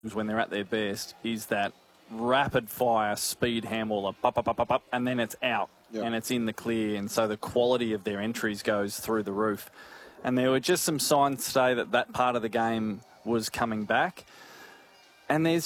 when they're at their best is that rapid fire speed handballer, up, and then it's out and it's in the clear. And so the quality of their entries goes through the roof. And there were just some signs today that that part of the game was coming back. And there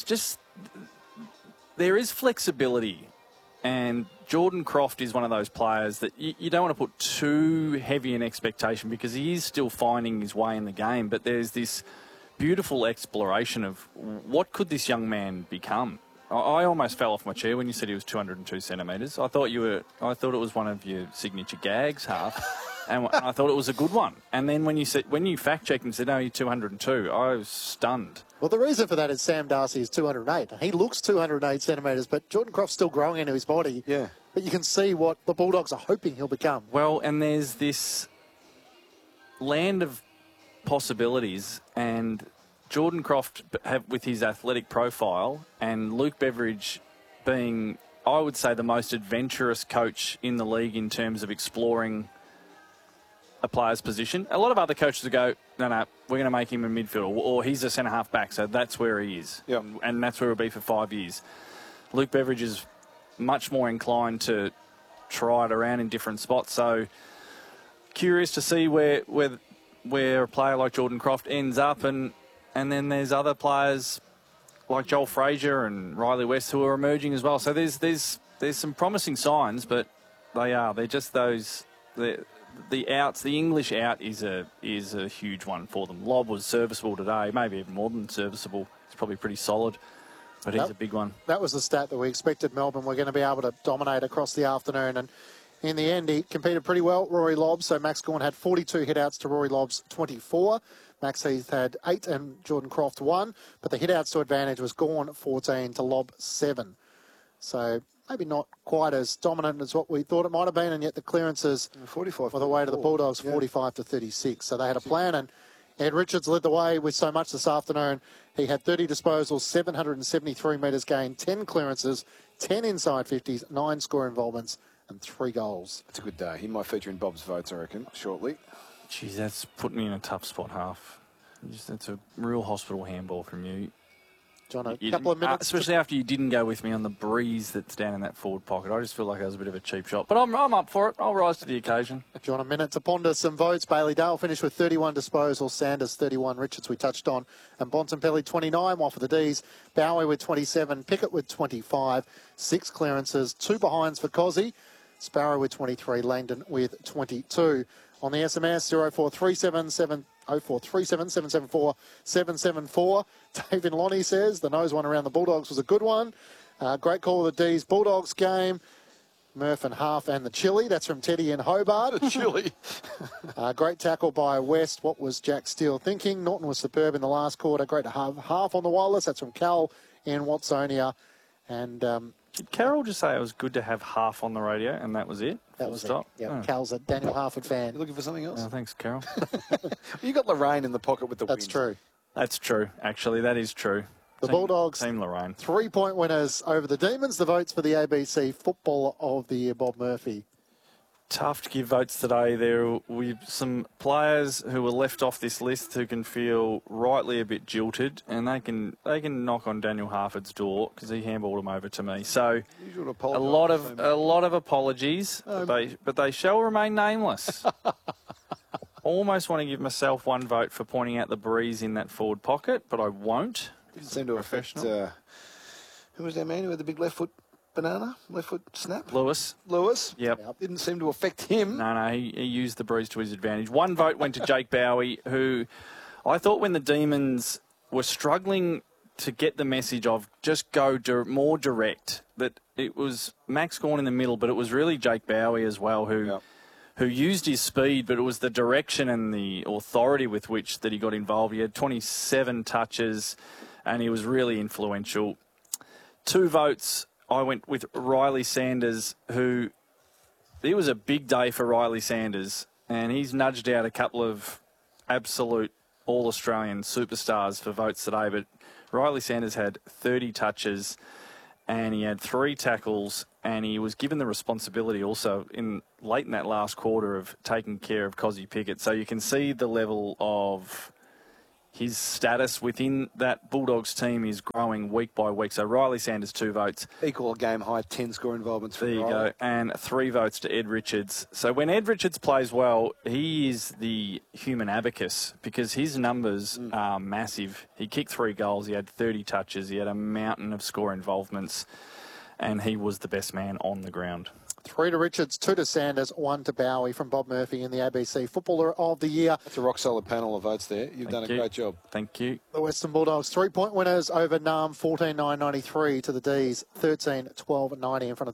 is flexibility. And Jordan Croft is one of those players that you don't want to put too heavy an expectation because he is still finding his way in the game. But there's this beautiful exploration of what could this young man become. I almost fell off my chair when you said he was 202 centimetres. I thought it was one of your signature gags, Half, and I thought it was a good one. And then when you fact checked and said, "No, you're 202," I was stunned. Well, the reason for that is Sam Darcy is 208. He looks 208 centimetres, but Jordan Croft's still growing into his body. Yeah. But you can see what the Bulldogs are hoping he'll become. Well, and there's this land of possibilities, and Jordan Croft, with his athletic profile, and Luke Beveridge being, I would say, the most adventurous coach in the league in terms of exploring a player's position. A lot of other coaches would go, no, we're going to make him a midfielder, or he's a centre-half back, so that's where he is. Yep. And that's where he'll be for 5 years. Luke Beveridge is much more inclined to try it around in different spots, so curious to see where a player like Jordan Croft ends up, and then there's other players like Joel Frazier and Riley West who are emerging as well. So there's some promising signs, but they're just those the outs. The English out is a huge one for them. Lobb was serviceable today, maybe even more than serviceable. It's probably pretty solid, but he's a big one. That was the stat that we expected Melbourne were going to be able to dominate across the afternoon, and in the end he competed pretty well, Rory Lobb. So Max Gawn had 42 hit-outs to Rory Lobb's 24. Max Heath had 8 and Jordan Croft 1, but the hit-outs to advantage was Gawn 14 to Lobb 7. So maybe not quite as dominant as what we thought it might have been, and yet the clearances 45 for the way to the Bulldogs, 45 to 36. So they had a plan, and Ed Richards led the way with so much this afternoon. He had 30 disposals, 773 metres gained, 10 clearances, 10 inside 50s, 9 score involvements, and 3 goals. It's a good day. He might feature in Bob's votes, I reckon, shortly. Geez, that's put me in a tough spot, Half. That's a real hospital handball from you. John, a couple of minutes. Especially after you didn't go with me on the breeze that's down in that forward pocket. I just feel like that was a bit of a cheap shot. But I'm up for it. I'll rise to the occasion. John, a minute to ponder some votes. Bailey Dale finished with 31 disposals. Sanders, 31. Richards, we touched on. And Bontempelli, 29. While for the Ds, Bowie with 27. Pickett with 25. 6 clearances. 2 behinds for Cozzy. Sparrow with 23. Langdon with 22. On the SMS, 0437 774 774. Dave in Lonnie says the nose one around the Bulldogs was a good one. Great call of the D's Bulldogs game. Murph and Half and the Chili. That's from Teddy in Hobart. The Chili. Great tackle by West. What was Jack Steele thinking? Norton was superb in the last quarter. Great to have Half on the wireless. That's from Cal in Watsonia. And did Carol just say it was good to have Half on the radio and that was it? that was stop. it. Yeah, Cal's a Daniel Harford fan. You looking for something else? Oh, thanks, Carol. You got Lorraine in the pocket with the That's win. true. That's true, actually. That is true. The Bulldogs, Team Lorraine. 3-point winners over the Demons. The votes for the ABC Footballer of the Year, Bob Murphy. Tough to give votes today. There were some players who were left off this list who can feel rightly a bit jilted, and they can knock on Daniel Harford's door because he handballed him over to me. So a lot of apologies, but they shall remain nameless. Almost want to give myself one vote for pointing out the breeze in that forward pocket, but I won't. Didn't seem to affect. Who was that man who had the big left foot banana, left foot snap? Lewis. Yep. Didn't seem to affect him. No, he used the breeze to his advantage. One vote went to Jake Bowie, who I thought when the Demons were struggling to get the message of just go more direct, that it was Max Gawn in the middle, but it was really Jake Bowie as well who used his speed, but it was the direction and the authority with which that he got involved. He had 27 touches and he was really influential. 2 votes, I went with Riley Sanders, who it was a big day for Riley Sanders, and he's nudged out a couple of absolute all-Australian superstars for votes today, but Riley Sanders had 30 touches and he had 3 tackles, and he was given the responsibility also late in that last quarter of taking care of Cozzy Pickett. So you can see the level of his status within that Bulldogs team is growing week by week. So Riley Sanders, 2 votes. Equal game high, 10 score involvements for There you Riley. go. And 3 votes to Ed Richards. So when Ed Richards plays well, he is the human abacus because his numbers are massive. He kicked 3 goals. He had 30 touches. He had a mountain of score involvements. And he was the best man on the ground. 3 to Richards, 2 to Sanders, 1 to Bowie from Bob Murphy in the ABC Footballer of the Year. That's a rock-solid panel of votes there. You've done a great job. Thank you. The Western Bulldogs, 3-point winners over Nam, 14,993 to the D's, 13,1290 in front of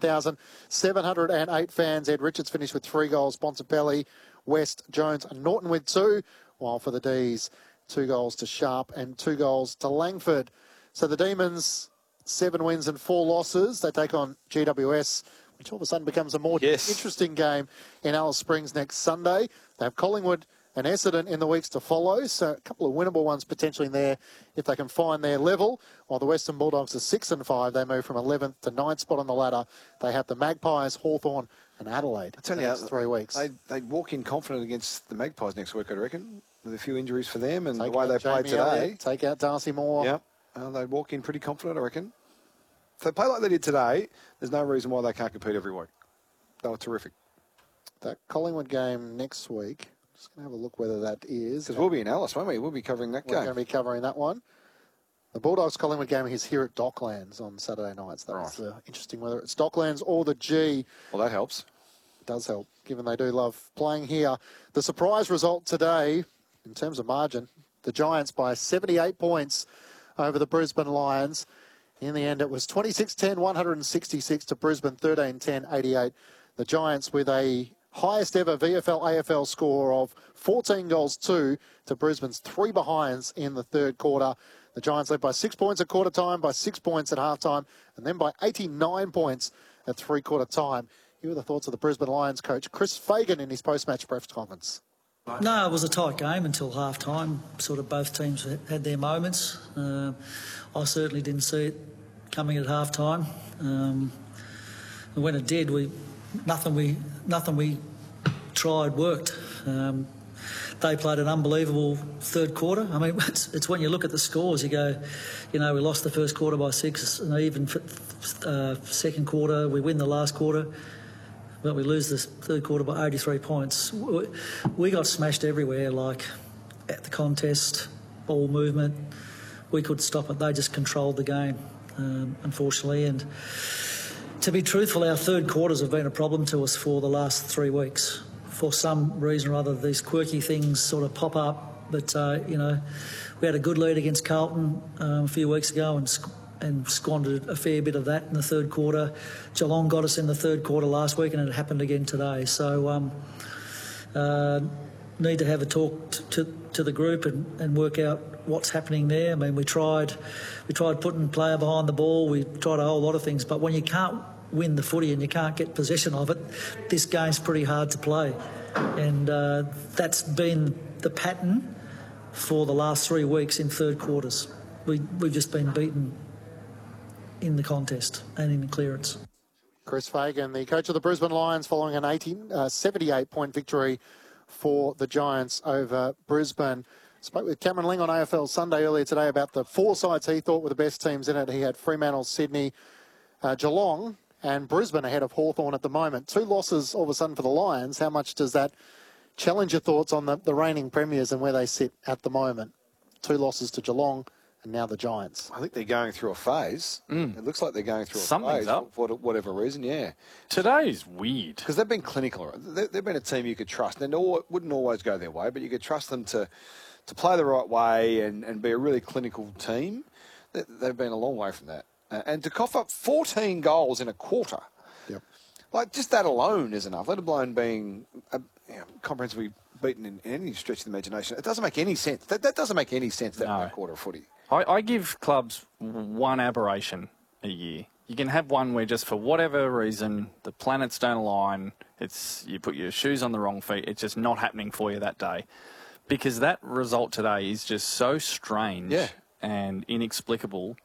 29,708 fans. Ed Richards finished with 3 goals. Bontempelli, West, Jones and Norton with 2, while for the D's, 2 goals to Sharp and 2 goals to Langford. So the Demons, 7 wins and 4 losses. They take on GWS, which all of a sudden becomes a more interesting game in Alice Springs next Sunday. They have Collingwood and Essendon in the weeks to follow, so a couple of winnable ones potentially in there if they can find their level. While the Western Bulldogs are 6 and 5, they move from 11th to 9th spot on the ladder. They have the Magpies, Hawthorn and Adelaide I tell in you, the next 3 weeks. They'd walk in confident against the Magpies next week, I reckon, with a few injuries for them and Take the way out they played Jamie today. Elliott, take out Darcy Moore. Yep. They'd walk in pretty confident, I reckon. If they play like they did today, there's no reason why they can't compete every week. They were terrific. That Collingwood game next week, just going to have a look whether that is. Because we'll be in Alice, won't we? We'll be covering that We're game. going to be covering that one. The Bulldogs-Collingwood game is here at Docklands on Saturday nights. That's interesting whether it's Docklands or the G. Well, that helps. It does help, given they do love playing here. The surprise result today, in terms of margin, the Giants by 78 points over the Brisbane Lions. In the end, it was 26-10, 166 to Brisbane, 13-10, 88. The Giants with a highest ever VFL AFL score of 14 goals 2 to Brisbane's 3 behinds in the third quarter. The Giants led by 6 points at quarter time, by 6 points at half time, and then by 89 points at three-quarter time. Here are the thoughts of the Brisbane Lions coach, Chris Fagan, in his post-match press conference. No, it was a tight game until half-time. Sort of both teams had their moments. I certainly didn't see it coming at half-time. And when it did, nothing we tried worked. They played an unbelievable third quarter. I mean, it's when you look at the scores, you go, we lost the first quarter by 6, and even second quarter, we win the last quarter. But we lose the third quarter by 83 points. We got smashed everywhere, like at the contest, ball movement. We couldn't stop it. They just controlled the game, unfortunately. And to be truthful, our third quarters have been a problem to us for the last 3 weeks. For some reason or other, these quirky things sort of pop up. But, we had a good lead against Carlton a few weeks ago and squandered a fair bit of that in the third quarter. Geelong got us in the third quarter last week, and it happened again today. So need to have a talk to the group and work out what's happening there. I mean, we tried putting player behind the ball. We tried a whole lot of things, but when you can't win the footy and you can't get possession of it, this game's pretty hard to play. And that's been the pattern for the last 3 weeks in third quarters. We've just been beaten in the contest and in the clearance. Chris Fagan, the coach of the Brisbane Lions, following an 78-point victory for the Giants over Brisbane. Spoke with Cameron Ling on AFL Sunday earlier today about the 4 sides he thought were the best teams in it. He had Fremantle, Sydney, Geelong and Brisbane ahead of Hawthorn at the moment. 2 losses all of a sudden for the Lions. How much does that challenge your thoughts on the reigning premiers and where they sit at the moment? 2 losses to Geelong and now the Giants. I think they're going through a phase. It looks like they're going through Something's a phase up. for whatever reason, yeah. Today's weird. Because they've been clinical. They've been a team you could trust. And it wouldn't always go their way, but you could trust them to play the right way and be a really clinical team. They've been a long way from that. And to cough up 14 goals in a quarter, like just that alone is enough, let alone being comprehensively beaten in any stretch of the imagination. It doesn't make any sense. That doesn't make any sense, that one quarter of footy. I give clubs one aberration a year. You can have one where just for whatever reason the planets don't align, you put your shoes on the wrong feet, it's just not happening for you that day. Because that result today is just so strange and inexplicable,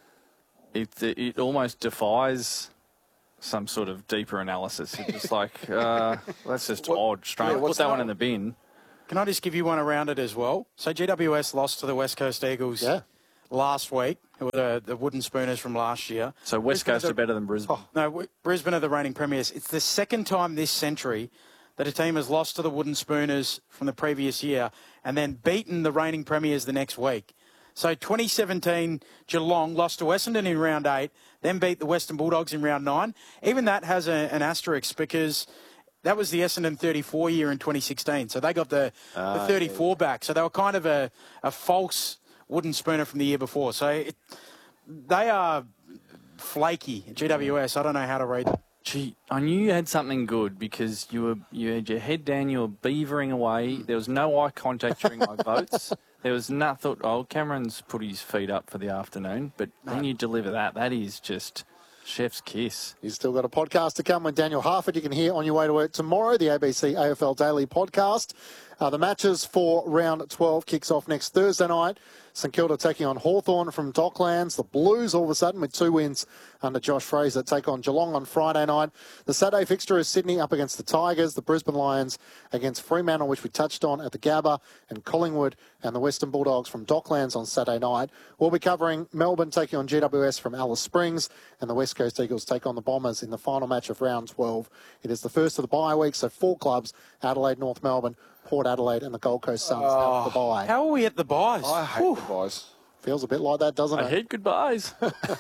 it almost defies some sort of deeper analysis. It's just like, that's just odd, strange. Put that one in the bin. Can I just give you one around it as well? So GWS lost to the West Coast Eagles last week, who were the Wooden Spooners from last year. So West Coast are better than Brisbane. No, Brisbane are the reigning premiers. It's the second time this century that a team has lost to the Wooden Spooners from the previous year and then beaten the reigning premiers the next week. So 2017, Geelong lost to Essendon in round 8, then beat the Western Bulldogs in round 9. Even that has an asterisk because that was the Essendon 34 year in 2016. So they got the 34 back. So they were kind of a false Wooden Spooner from the year before. So they are flaky, GWS. I don't know how to read them. Gee, I knew you had something good because you had your head down, you were beavering away. There was no eye contact during my votes. There was nothing. Oh, Cameron's put his feet up for the afternoon, but then you deliver that. That is just chef's kiss. You've still got a podcast to come with Daniel Harford. You can hear on your way to work tomorrow, the ABC AFL Daily podcast. The matches for round 12 kicks off next Thursday night. St Kilda taking on Hawthorn from Docklands. The Blues, all of a sudden, with 2 wins under Josh Fraser, take on Geelong on Friday night. The Saturday fixture is Sydney up against the Tigers, the Brisbane Lions against Fremantle, which we touched on at the Gabba, and Collingwood and the Western Bulldogs from Docklands on Saturday night. We'll be covering Melbourne taking on GWS from Alice Springs, and the West Coast Eagles take on the Bombers in the final match of round 12. It is the first of the bye week, so 4 clubs, Adelaide, North Melbourne, Port Adelaide and the Gold Coast Suns have the bye. How are we at the byes? I hate the buys. Feels a bit like that, doesn't it? I hate goodbyes.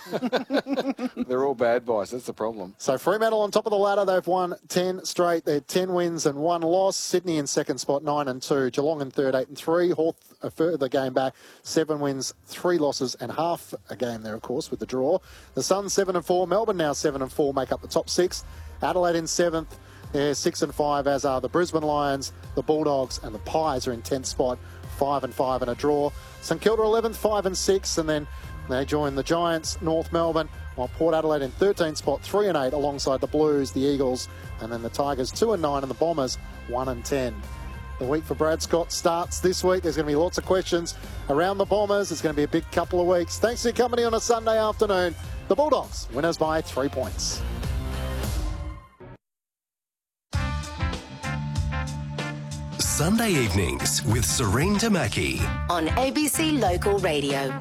They're all bad buys. That's the problem. So Fremantle on top of the ladder. They've won 10 straight. They're 10 wins and 1 loss. Sydney in second spot, 9-2. Geelong in third, 8-3. Hawth a further game back, 7 wins, 3 losses and half a game there, of course, with the draw. The Suns 7-4. Melbourne now 7-4 make up the top 6. Adelaide in 7th. They're 6-5, as are the Brisbane Lions, the Bulldogs and the Pies are in 10th spot, 5-5 and a draw. St Kilda 11th, 5-6, and then they join the Giants, North Melbourne, while Port Adelaide in 13th spot, 3-8, alongside the Blues, the Eagles, and then the Tigers 2-9 and the Bombers 1-10. The week for Brad Scott starts this week. There's going to be lots of questions around the Bombers. It's going to be a big couple of weeks. Thanks for your company on a Sunday afternoon. The Bulldogs, winners by 3 points. Sunday evenings with Serene Tamaki on ABC Local Radio.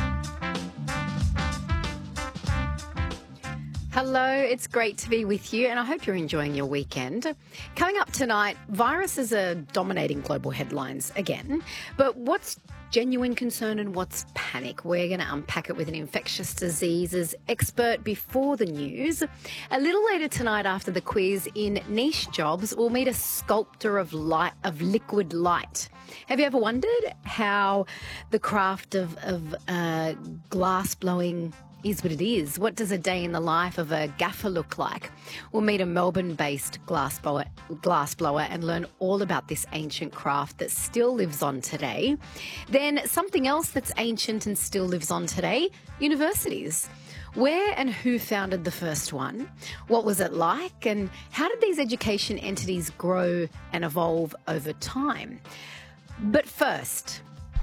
Hello, it's great to be with you and I hope you're enjoying your weekend. Coming up tonight, viruses are dominating global headlines again, but what's genuine concern and what's panic? We're going to unpack it with an infectious diseases expert before the news. A little later tonight after the quiz in Niche Jobs, we'll meet a sculptor of liquid light. Have you ever wondered how the craft of glass blowing is what it is? What does a day in the life of a gaffer look like? We'll meet a Melbourne-based glass blower and learn all about this ancient craft that still lives on today. Then something else that's ancient and still lives on today, universities. Where and who founded the first one? What was it like? And how did these education entities grow and evolve over time? But first,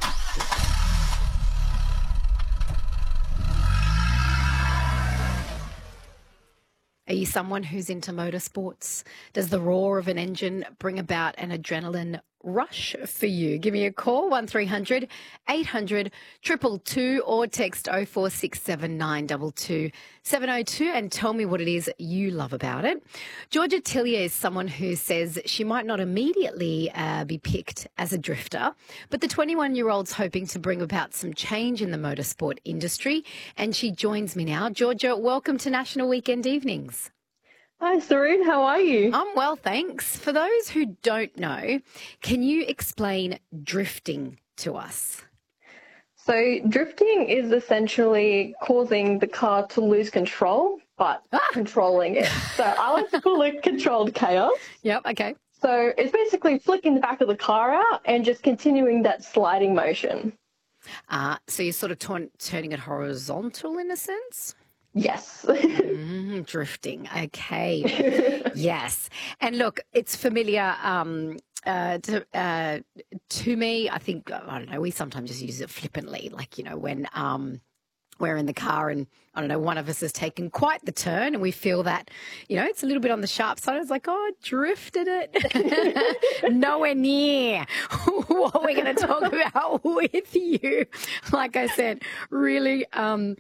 are you someone who's into motorsports? Does the roar of an engine bring about an adrenaline rush for you? Give me a call, 1300 800 222 or text 0467 922 702 and tell me what it is you love about it. Georgia Tillier is someone who says she might not immediately be picked as a drifter, but the 21-year-old's hoping to bring about some change in the motorsport industry, and she joins me now. Georgia, welcome to National Weekend Evenings. Hi, Serene. How are you? I'm well, thanks. For those who don't know, can you explain drifting to us? So drifting is essentially causing the car to lose control, but controlling it. So I like to call it controlled chaos. Yep, okay. So it's basically flicking the back of the car out and just continuing that sliding motion. So you're sort of turning it horizontal in a sense? Yes. Drifting. Okay. Yes. And look, it's familiar to me. I think, I don't know, we sometimes just use it flippantly, like, you know, when we're in the car and, I don't know, one of us has taken quite the turn and we feel that, it's a little bit on the sharp side. It's like, oh, drifted it. Nowhere near what we're going to talk about with you. Like I said, really